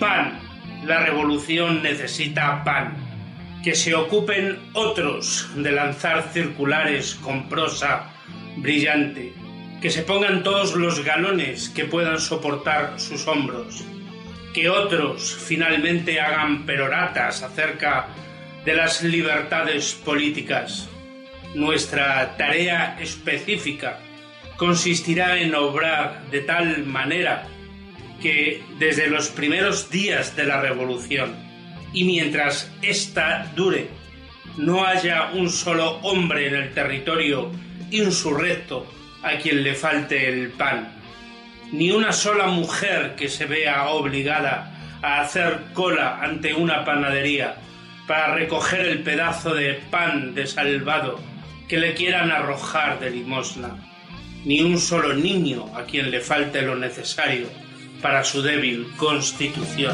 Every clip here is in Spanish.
Pan. La revolución necesita pan. Que se ocupen otros de lanzar circulares con prosa brillante. Que se pongan todos los galones que puedan soportar sus hombros. Que otros finalmente hagan peroratas acerca de las libertades políticas. Nuestra tarea específica consistirá en obrar de tal manera que desde los primeros días de la revolución y mientras ésta dure, no haya un solo hombre en el territorio insurrecto a quien le falte el pan, ni una sola mujer que se vea obligada a hacer cola ante una panadería para recoger el pedazo de pan desalvado que le quieran arrojar de limosna, ni un solo niño a quien le falte lo necesario para su débil constitución.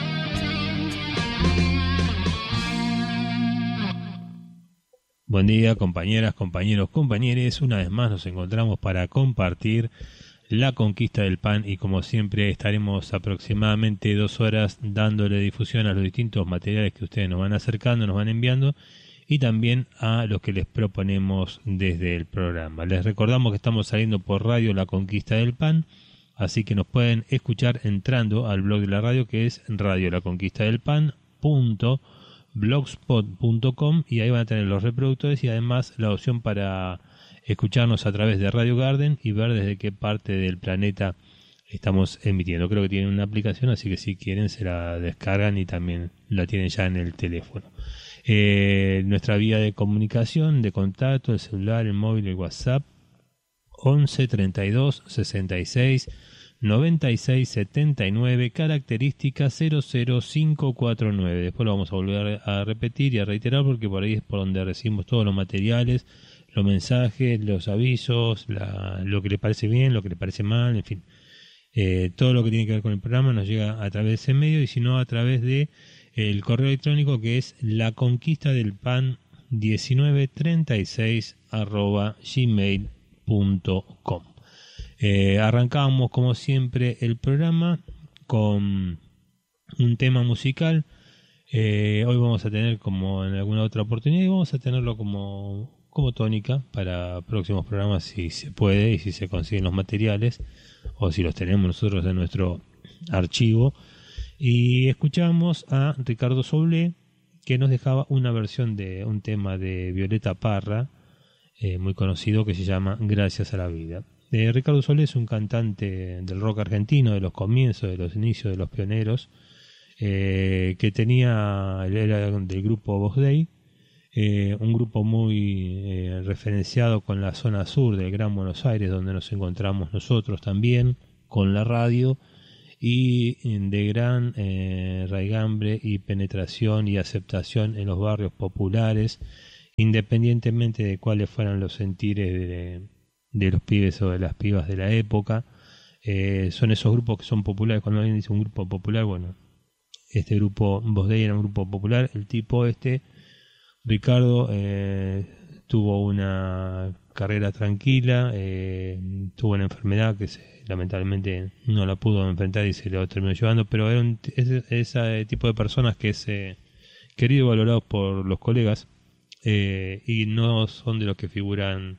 Buen día, compañeras, compañeros, compañeres. Una vez más nos encontramos para compartir la conquista del pan y como siempre estaremos aproximadamente 2 horas dándole difusión a los distintos materiales que ustedes nos van acercando, nos van enviando y también a los que les proponemos desde el programa. Les recordamos que estamos saliendo por radio La Conquista del Pan, así que nos pueden escuchar entrando al blog de la radio que es radiolaconquistadelpan.blogspot.com y ahí van a tener los reproductores y además la opción para escucharnos a través de Radio Garden y ver desde qué parte del planeta estamos emitiendo. Creo que tienen una aplicación, así que si quieren se la descargan y también la tienen ya en el teléfono. Nuestra vía de comunicación, de contacto, el celular, el móvil, el WhatsApp, 11 32 66 96 79, característica 00549. Después lo vamos a volver a repetir y a reiterar porque por ahí es por donde recibimos todos los materiales, los mensajes, los avisos, lo que le parece bien, lo que le parece mal, en fin. Todo lo que tiene que ver con el programa nos llega a través de ese medio y si no a través de el correo electrónico que es laconquistadelpan1936@gmail.com. Arrancamos como siempre el programa con un tema musical. Hoy vamos a tener, como en alguna otra oportunidad, vamos a tenerlo como tónica para próximos programas si se puede y si se consiguen los materiales o si los tenemos nosotros en nuestro archivo. Y escuchamos a Ricardo Soule que nos dejaba una versión de un tema de Violeta Parra muy conocido que se llama Gracias a la Vida. Ricardo Soule es un cantante del rock argentino de los comienzos, de los inicios de los pioneros, que era del grupo Voz Dei, un grupo muy referenciado con la zona sur del Gran Buenos Aires, donde nos encontramos nosotros también, con la radio, y de gran raigambre y penetración y aceptación en los barrios populares, independientemente de cuáles fueran los sentires de los pibes o de las pibas de la época. Son esos grupos que son populares. Cuando alguien dice un grupo popular, bueno, este grupo Voz Dei era un grupo popular. El tipo Ricardo, tuvo una carrera tranquila, tuvo una enfermedad que lamentablemente no la pudo enfrentar y se lo terminó llevando, pero era ese tipo de personas que es querido y valorado por los colegas, y no son de los que figuran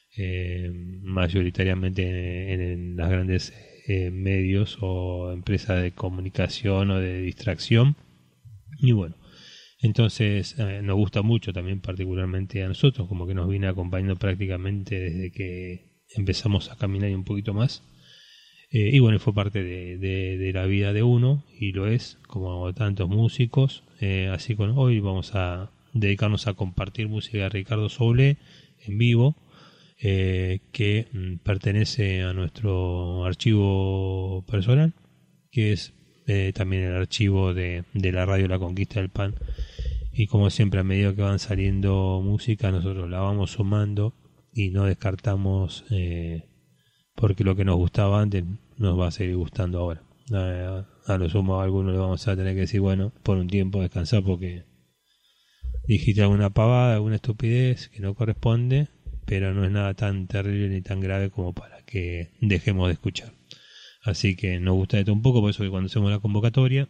mayoritariamente en las grandes medios o empresas de comunicación o de distracción. Y bueno, entonces nos gusta mucho también, particularmente a nosotros, como que nos viene acompañando prácticamente desde que empezamos a caminar un poquito más. Y bueno, fue parte de la vida de uno, y lo es, como tantos músicos. Así que hoy vamos a dedicarnos a compartir música de Ricardo Soule en vivo, que pertenece a nuestro archivo personal, que es también el archivo de la radio La Conquista del Pan. Y como siempre, a medida que van saliendo música, nosotros la vamos sumando y no descartamos, porque lo que nos gustaba antes nos va a seguir gustando ahora. A lo sumo a algunos le vamos a tener que decir, bueno, por un tiempo descansar porque dijiste alguna pavada, alguna estupidez que no corresponde, pero no es nada tan terrible ni tan grave como para que dejemos de escuchar. Así que nos gusta esto un poco, por eso que cuando hacemos la convocatoria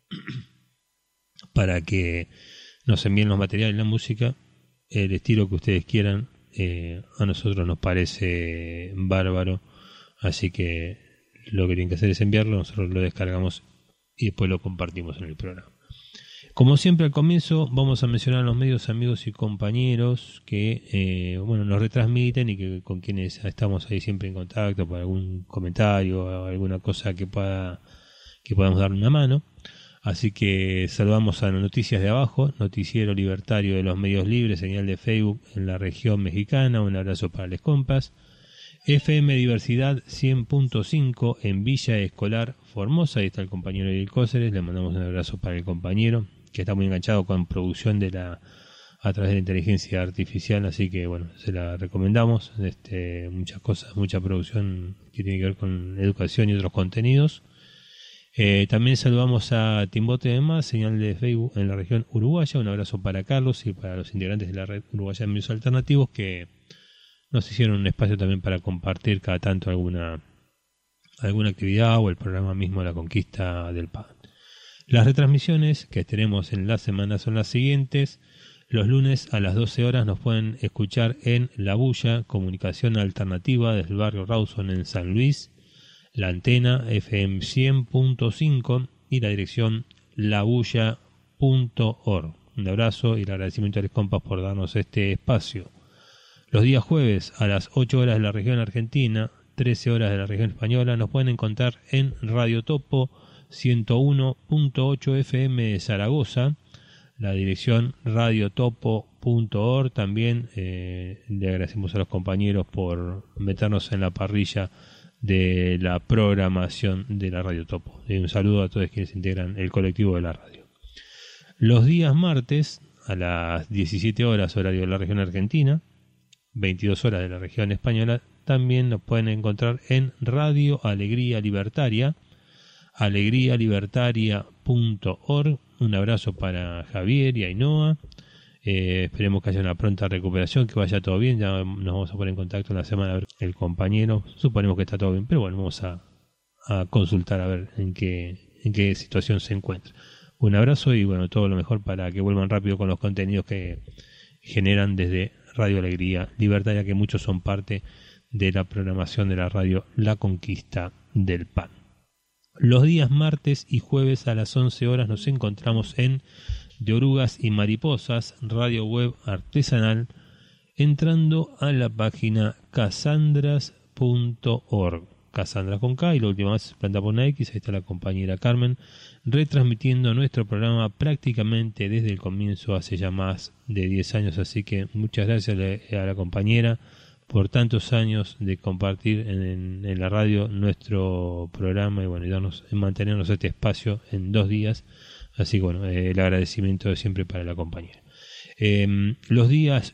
para que nos envíen los materiales, la música, el estilo que ustedes quieran. A nosotros nos parece bárbaro, así que lo que tienen que hacer es enviarlo, nosotros lo descargamos y después lo compartimos en el programa. Como siempre al comienzo vamos a mencionar a los medios amigos y compañeros que nos retransmiten y que con quienes estamos ahí siempre en contacto por algún comentario o alguna cosa que podamos dar una mano. Así que saludamos a Noticias de Abajo, Noticiero Libertario de los Medios Libres, señal de Facebook en la región mexicana. Un abrazo para les compas. FM Diversidad 100.5 en Villa Escolar, Formosa. Ahí está el compañero Ariel Cóceres. Le mandamos un abrazo para el compañero, que está muy enganchado con producción a través de la inteligencia artificial, así que bueno, se la recomendamos. Muchas cosas, mucha producción que tiene que ver con educación y otros contenidos. También saludamos a Timbote de Más, señal de Facebook en la región uruguaya. Un abrazo para Carlos y para los integrantes de la red uruguaya de medios alternativos que nos hicieron un espacio también para compartir cada tanto alguna actividad o el programa mismo La Conquista del Pan. Las retransmisiones que tenemos en la semana son las siguientes. Los lunes a las 12 horas nos pueden escuchar en La Bulla, comunicación alternativa desde el barrio Rawson en San Luis, la antena FM 100.5 y la dirección labulla.org. Un abrazo y el agradecimiento a los compas por darnos este espacio. Los días jueves a las 8 horas de la región argentina, 13 horas de la región española, nos pueden encontrar en Radio Topo 101.8 FM de Zaragoza, la dirección radiotopo.org. También le agradecemos a los compañeros por meternos en la parrilla de la programación de la Radio Topo. Y un saludo a todos quienes integran el colectivo de la radio. Los días martes a las 17 horas horario de la región argentina, 22 horas de la región española, también nos pueden encontrar en Radio Alegría Libertaria, alegrialibertaria.org. Un abrazo para Javier y Ainhoa. Esperemos que haya una pronta recuperación, que vaya todo bien. Ya nos vamos a poner en contacto en la semana a ver el compañero. Suponemos que está todo bien, pero bueno, vamos a consultar a ver en qué situación se encuentra. Un abrazo y bueno, todo lo mejor para que vuelvan rápido con los contenidos que generan desde Radio Alegría Libertaria, que muchos son parte de la programación de la radio La Conquista del Pan. Los días martes y jueves a las 11 horas nos encontramos en De Orugas y Mariposas, radio web artesanal, entrando a la página casandras.org. Casandra con K y la última vez planta por una X. Ahí está la compañera Carmen retransmitiendo nuestro programa prácticamente desde el comienzo, hace ya más de 10 años. Así que muchas gracias a la compañera por tantos años de compartir en la radio nuestro programa y bueno, y mantenernos este espacio en 2 días. Así que bueno, el agradecimiento de siempre para la compañera. Los días